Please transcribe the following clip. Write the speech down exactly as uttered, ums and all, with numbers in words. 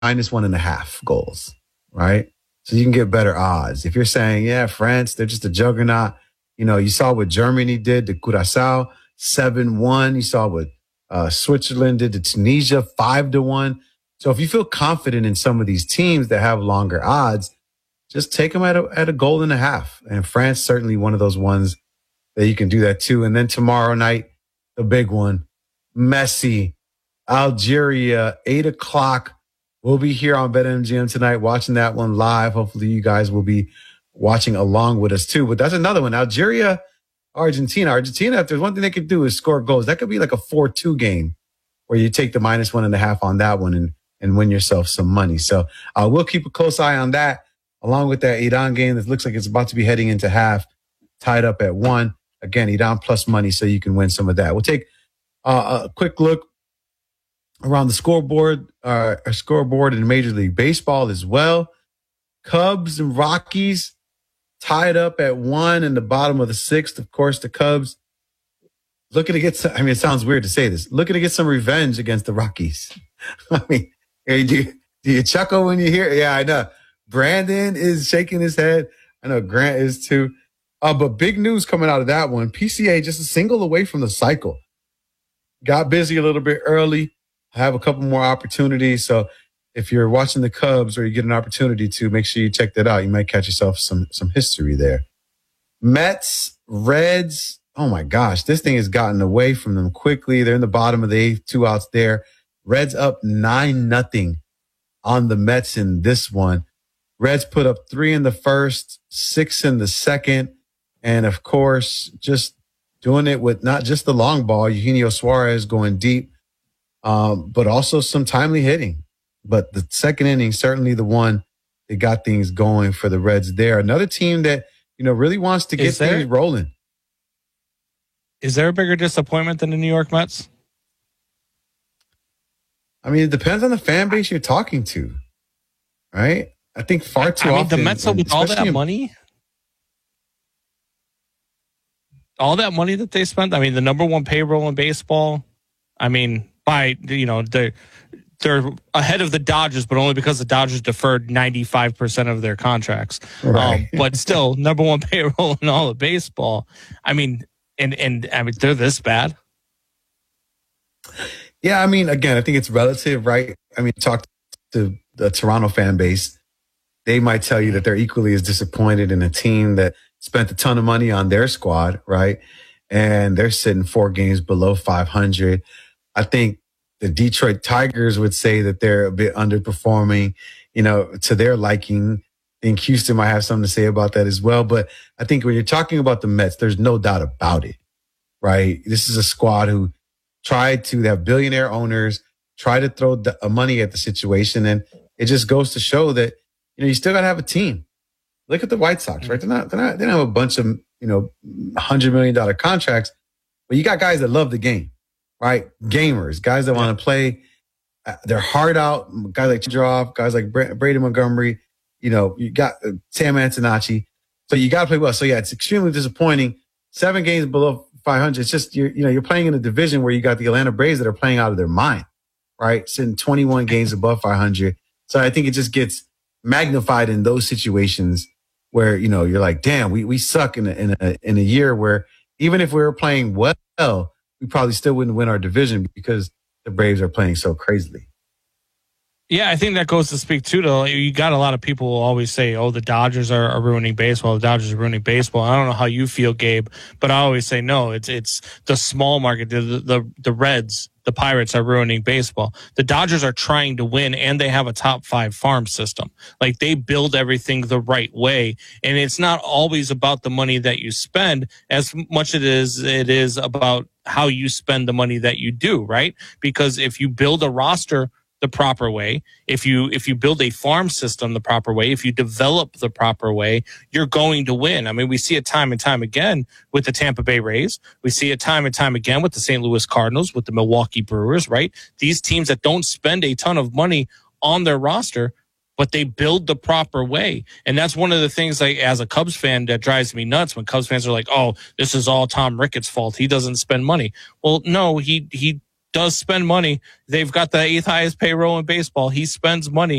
minus one and a half goals, right? So you can get better odds. If you're saying, yeah, France, they're just a juggernaut. You know, you saw what Germany did to Curaçao, seven one. You saw what uh, Switzerland did to Tunisia, five to one. So if you feel confident in some of these teams that have longer odds, just take them at a, at a goal and a half. And France, certainly one of those ones that you can do that too. And then tomorrow night, the big one, Messi, Algeria, eight o'clock. We'll be here on BetMGM tonight watching that one live. Hopefully you guys will be watching along with us too. But that's another one. Algeria, Argentina. Argentina, if there's one thing they could do is score goals. That could be like a four two game where you take the minus one and a half on that one and, and win yourself some money. So uh, we'll keep a close eye on that, along with that Iran game that looks like it's about to be heading into half, tied up at one. Again, Iran plus money so you can win some of that. We'll take uh, a quick look around the scoreboard, uh, a scoreboard in Major League Baseball as well. Cubs and Rockies tied up at one in the bottom of the sixth. Of course, the Cubs looking to get some, I mean, it sounds weird to say this, looking to get some revenge against the Rockies. I mean, hey, do, you, do you chuckle when you hear it? Yeah, I know. Brandon is shaking his head. I know Grant is too. Uh, but big news coming out of that one. P C A just a single away from the cycle. Got busy a little bit early. Have a couple more opportunities. So if you're watching the Cubs or you get an opportunity to, make sure you check that out. You might catch yourself some some history there. Mets, Reds. Oh my gosh, this thing has gotten away from them quickly. They're in the bottom of the eighth, two outs there. Reds up nine nothing on the Mets in this one. Reds put up three in the first, six in the second. And of course, just doing it with not just the long ball, Eugenio Suarez going deep, um, but also some timely hitting. But the second inning, certainly the one that got things going for the Reds there. Another team that, you know, really wants to get there, things rolling. Is there a bigger disappointment than the New York Mets? I mean, it depends on the fan base you're talking to, right? I think far too I mean, often. The Mets with all that in, money, all that money that they spent. I mean, the number one payroll in baseball. I mean, by, you know, they're, they're ahead of the Dodgers, but only because the Dodgers deferred ninety-five percent of their contracts. Right. Um, but still, number one payroll in all of baseball. I mean, and, and I mean, they're this bad. Yeah, I mean, again, I think it's relative, right? I mean, talk to the Toronto fan base. They might tell you that they're equally as disappointed in a team that spent a ton of money on their squad, right? And they're sitting four games below five hundred. I think the Detroit Tigers would say that they're a bit underperforming, you know, to their liking. I think Houston might have something to say about that as well. But I think when you're talking about the Mets, there's no doubt about it, right? This is a squad who tried to have billionaire owners, try to throw the, uh, money at the situation. And it just goes to show that, you know, you still got to have a team. Look at the White Sox, right? They're not, they're not, they don't have a bunch of, you know, one hundred million dollars contracts, but you got guys that love the game, right? Gamers, guys that want to play uh, their heart out, guys like Chidroff, guys like Bra- Brady Montgomery, you know, you got uh, Sam Antonacci. So you got to play well. So yeah, it's extremely disappointing. Seven games below five hundred. It's just, you're, you know, you're playing in a division where you got the Atlanta Braves that are playing out of their mind, right? Sitting twenty-one games above five hundred. So I think it just gets magnified in those situations where, you know, you're like, damn, we, we suck in a, in a, in a year where even if we were playing well, we probably still wouldn't win our division because the Braves are playing so crazily. Yeah, I think that goes to speak too, though. You got a lot of people who always say, oh, the Dodgers are, are ruining baseball. The Dodgers are ruining baseball. I don't know how you feel, Gabe, but I always say, no, it's it's the small market, the, the, the Reds, the Pirates are ruining baseball. The Dodgers are trying to win, and they have a top five farm system. Like, they build everything the right way, and it's not always about the money that you spend as much as it is, it is about how you spend the money that you do, right? Because if you build a roster the proper way, if you if you build a farm system the proper way, if you develop the proper way, you're going to win. I mean, we see it time and time again with the Tampa Bay Rays. We see it time and time again with the Saint Louis Cardinals, with the Milwaukee Brewers, right? These teams that don't spend a ton of money on their roster, but they build the proper way. And that's one of the things, like, as a Cubs fan, that drives me nuts when Cubs fans are like, oh, this is all Tom Ricketts' fault. He doesn't spend money. Well, no, he he does spend money. They've got the eighth highest payroll in baseball. He spends money.